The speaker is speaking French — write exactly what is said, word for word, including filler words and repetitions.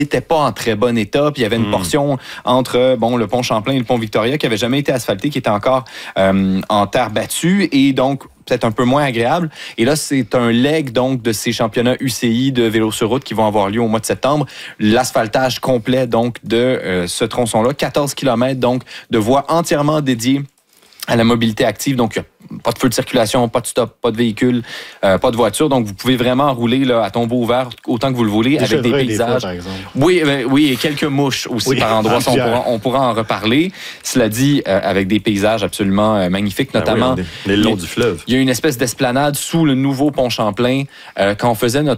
n'était pas en très bon état. Puis il y avait une mmh. portion entre bon, le pont Champlain et le pont Victoria qui n'avait jamais été asphalté, qui était encore euh, en terre battue. Et donc, peut-être un peu moins agréable. Et là, c'est un leg donc de ces championnats U C I de vélo sur route qui vont avoir lieu au mois de septembre. L'asphaltage complet donc de euh, ce tronçon-là, quatorze kilomètres donc de voies entièrement dédiées à la mobilité active. Donc, il n'y a pas de feu de circulation, pas de stop, pas de véhicule, euh, pas de voiture. Donc, vous pouvez vraiment rouler là, à tombeau ouvert autant que vous le voulez, des avec des paysages. Des fois, par exemple. Oui, euh, oui, et quelques mouches aussi oui, par endroits. On pourra, on pourra en reparler. Cela dit, euh, avec des paysages absolument euh, magnifiques, notamment... Ah oui, on est le long du fleuve. Il y a une espèce d'esplanade sous le nouveau pont Champlain. Euh, quand on faisait notre